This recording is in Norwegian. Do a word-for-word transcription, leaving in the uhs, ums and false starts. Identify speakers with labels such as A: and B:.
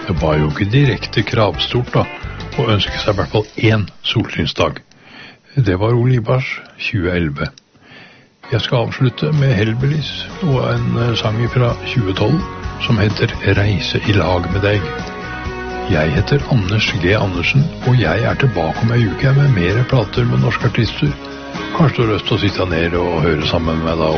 A: Det var jo ikke direkte kravstort da, å ønske seg i hvert fall én solsynsdag. Det var Ole Ibars tjue elleve. Jeg skal avslutte med Hellbillies og en sang fra tjue tolv som heter Reise i lag med deg. Jeg heter Anders G. Andersen, og jeg er tilbake om en uke med mer plater med norske artister. Kanskje du har lyst til å sitte ned og høre sammen med meg da,